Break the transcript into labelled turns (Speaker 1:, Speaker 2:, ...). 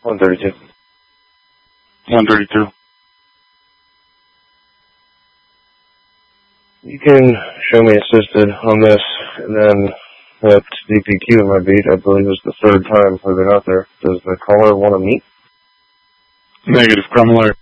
Speaker 1: 132.
Speaker 2: 132.
Speaker 1: You can show me assisted on this, and then that's DPQ in my beat. I believe it's the third time we've been out there. Does the caller want to meet?
Speaker 2: Negative, crime alert.